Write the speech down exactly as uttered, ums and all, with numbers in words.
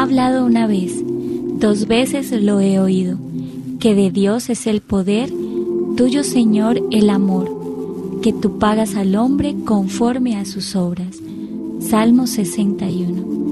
hablado una vez, dos veces lo he oído, que de Dios es el poder, tuyo, Señor, el amor, que tú pagas al hombre conforme a sus obras. Salmo sesenta y uno.